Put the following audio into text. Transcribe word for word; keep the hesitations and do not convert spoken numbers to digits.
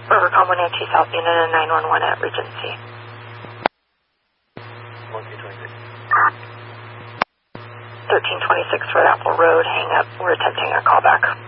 Rivercom one eighty South Unit and nine one one at Regency. one two twenty-six. thirteen twenty-six for Apple Road, hang up. We're attempting a callback.